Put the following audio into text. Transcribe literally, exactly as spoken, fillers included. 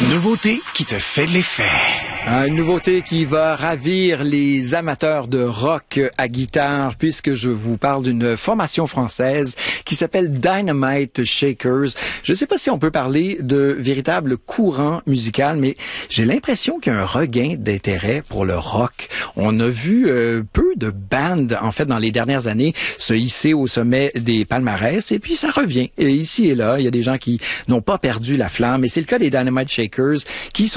Nouveauté qui te fait de l'effet. Une nouveauté qui va ravir les amateurs de rock à guitare, puisque je vous parle d'une formation française qui s'appelle Dynamite Shakers. Je ne sais pas si on peut parler de véritable courant musical, mais j'ai l'impression qu'il y a un regain d'intérêt pour le rock. On a vu euh, peu de bandes, en fait, dans les dernières années, se hisser au sommet des palmarès, et puis ça revient. Et ici et là, il y a des gens qui n'ont pas perdu la flamme, et c'est le cas des Dynamite Shakers, qui sont